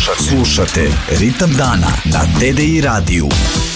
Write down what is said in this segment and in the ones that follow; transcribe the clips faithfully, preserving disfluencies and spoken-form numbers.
Slušate Ritam dana na T D I radiju.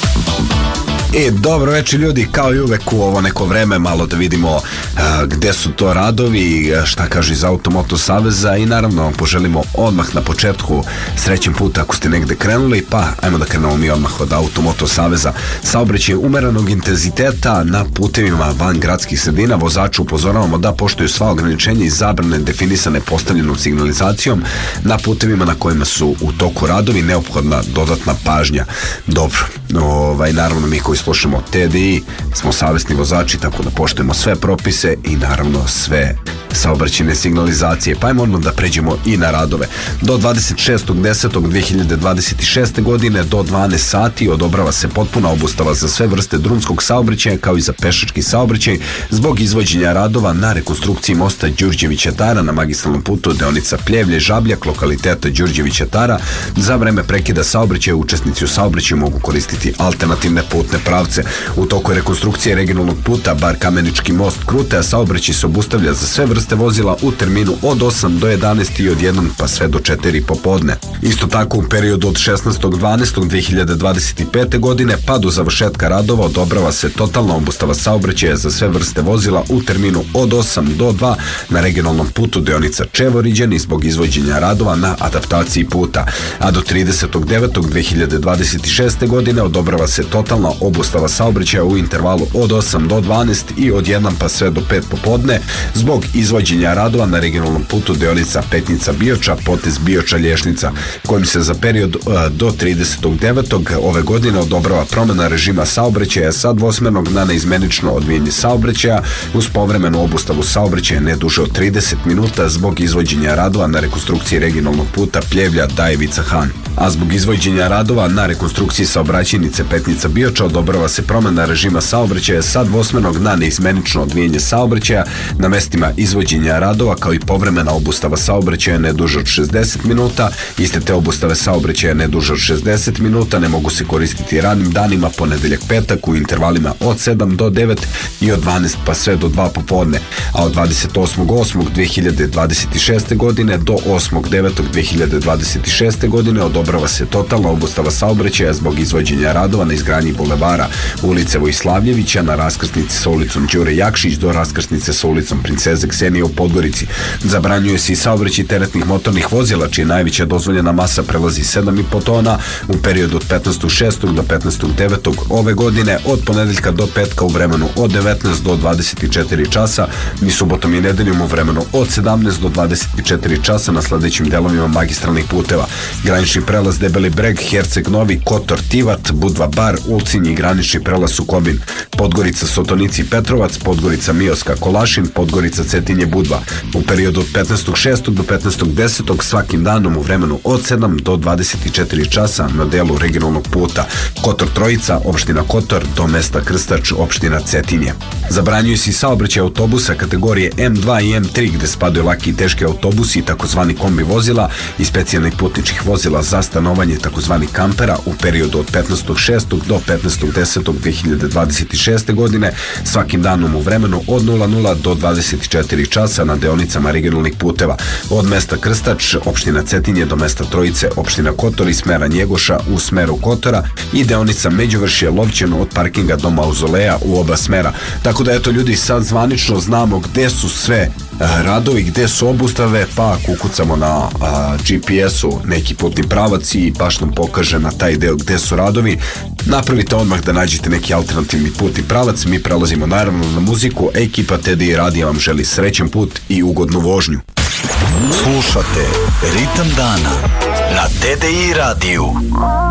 E, dobro večer ljudi, kao i uvek u ovo neko vreme malo da vidimo a, gde su to radovi, šta kaže iz Automoto Saveza i naravno vam poželimo odmah na početku srećen put ako ste negde krenuli, pa ajmo da krenemo mi odmah od Automoto Saveza. Saobraćaj umerenog intenziteta na putevima van gradskih sredina, vozaču upozoravamo da poštuju sva ograničenja i zabrane definisane postavljenom signalizacijom na putevima na kojima su u toku radovi, neophodna dodatna pažnja. Dobro, ovaj, naravno mi koji slušamo T D I smo savesni vozači, tako da poštujemo sve propise i naravno sve saobraćajne signalizacije. Pa ajmo odmah da pređemo i na radove. Do dvadeset šestog desetog dve hiljade dvadeset šeste. godine do dvanaest sati odobrava se potpuna obustava za sve vrste drumskog saobraćaja kao i za pešački saobraćaj zbog izvođenja radova na rekonstrukciji mosta Đurđevića Tara na magistralnom putu deonica Pljevlje-Žabljak lokaliteta Đurđevića Tara. Za vreme prekida saobraćaja učesnici u saobraćaju mogu koristiti alternativne putne pravce. U toku je rekonstrukcije regionalnog puta Bar Kamenički most Krute, a saobraćaj se obustavlja za sve vrste vozila u terminu od osam do jedanaest i od jedan pa sve do četiri popodne. Isto tako u periodu od šesnaestog decembra dve hiljade dvadeset pete. godine pa do završetka radova odobrava se totalna obustava saobraćaja za sve vrste vozila u terminu od osam do dva na regionalnom putu deonica Čevoriđani zbog izvođenja radova na adaptaciji puta, a do tridesetog devetog dve hiljade dvadeset šeste. godine odobrava se totalna obustava saobraćaja u intervalu od osam do dvanaest i od jedan pa sve do pet popodne zbog izvođenja radova na regionalnom putu deonica Petnica-Bioča, potez Bioča-Lješnica, kojim se za period do tridesetog devetog ove godine odobrava promena režima saobraćaja sa dvosmernog na neizmenično odvijanje saobraćaja uz povremenu obustavu saobraćaja ne duže od trideset minuta zbog izvođenja radova na rekonstrukciji regionalnog puta Pljevlja-Dajevica-Han. A zbog izvođenja radova na rekonstrukciji saobraćajnice Petnica-Bioča odobrava se promena režima saobraćaja sa dvosmernog na neizmenično odvijanje saobraćaja na mestima izvođenja radova kao i povremena obustava saobraćaja ne duže od šezdeset minuta. Iste te obustave saobraćaja ne duže od šezdeset minuta ne mogu se koristiti radnim danima ponedeljak petak u intervalima od sedam do devet i od dvanaest pa sve do dva popodne, a od dvadeset osmog osmog dve hiljade dvadeset šeste. godine do osmog devetog dve hiljade dvadeset šeste. godine odobrava se totalna obustava saobraćaja zbog izvođenja radova na izgradnji bulevara ulice Vojslavljevića na raskrsnici sa ulicom Đure Jakšić do raskrsnice sa ulicom Princeze Ksenije u Podgorici. Zabranjuje se i saobraćaj teretnih motornih vozila čija najveća dozvoljena masa prelazi sedam i po tona u periodu od petnaestog šestog do petnaestog devetog ove godine, od ponedeljka do petka u vremenu od devetnaest do dvadeset četiri časa i subotom i nedeljom u vremenu od sedamnaest do dvadeset četiri časa na sledećim delovima magistralnih puteva: granični prelaz Debeli Breg, Herceg Novi, Kotor Tivat, Budva Bar, Ulcinj i granični prelaz Sukobin, Podgorica Sotonici Petrovac, Podgorica Mioska Kolašin, Podgorica Cetinje Budva. U periodu od petnaestog šestog do petnaestog desetog svakim danom u vremenu od sedam do dvadeset četiri časa na delu regionalnog puta Kotor Trojica, opština Kotor do mesta Krstač, opština Cetinje. Zabranjuju se i saobraćaj autobusa kategorije M dva i M tri gde spadaju laki i teški autobusi i takozvani kombi vozila i specijalnih putničkih vozila za stanovanje takozvani kampera u periodu od petnaestog šestog do petnaestog desetog dve hiljade dvadeset šeste. godine svakim danom u vremenu od nula nula do dvadeset četiri časa na deonicama regionalnih puteva od mesta Krstač, opština Cetinje do mesta Trojice, opština Kotor i smera Njegoša u smeru Kotora i deonica Međuvršje Lovćeno od parkinga do Mauzoleja u oba smera. Tako da eto ljudi, sad zvanično znamo gde su sve radovi, gde su obustave, pa ako ukucamo na a, G P S-u neki putni pravac i baš nam pokaže na taj deo gde su radovi, napravite odmah da nađete neki alternativni putni pravac. Mi prelazimo naravno na muziku. Ekipa T D I radija vam želi srećan put i ugodnu vožnju. Slušate Ritam dana na T D I radiju.